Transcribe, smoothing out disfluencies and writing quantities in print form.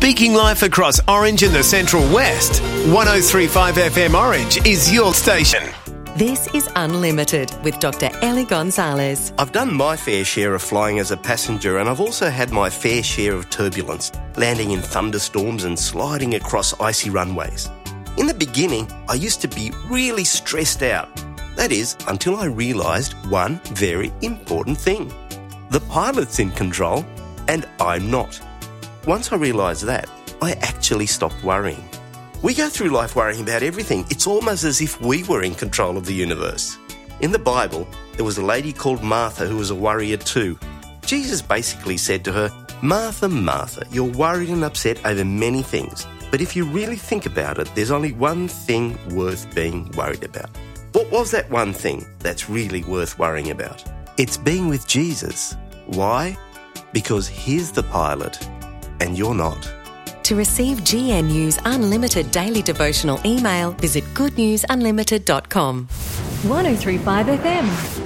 Speaking life across Orange and the Central West, 103.5 FM Orange is your station. This is Unlimited with Dr. Ellie Gonzalez. I've done my fair share of flying as a passenger, and I've also had my fair share of turbulence, landing in thunderstorms and sliding across icy runways. In the beginning, I used to be really stressed out. That is, until I realised one very important thing. The pilot's in control and I'm not. Once I realised that, I actually stopped worrying. We go through life worrying about everything. It's almost as if we were in control of the universe. In the Bible, there was a lady called Martha who was a worrier too. Jesus basically said to her, "Martha, Martha, you're worried and upset over many things. But if you really think about it, there's only one thing worth being worried about." What was that one thing that's really worth worrying about? It's being with Jesus. Why? Because he's the pilot and you're not. To receive GNU's Unlimited Daily Devotional email, visit goodnewsunlimited.com. 103.5 FM.